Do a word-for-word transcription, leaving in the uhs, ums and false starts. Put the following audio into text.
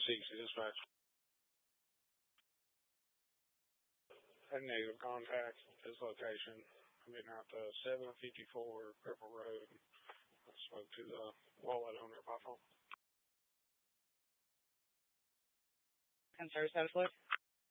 sixty dispatch. A negative contact this location. I've been out to seven fifty-four Purple Road. I spoke to the wallet owner by phone. And service status, what?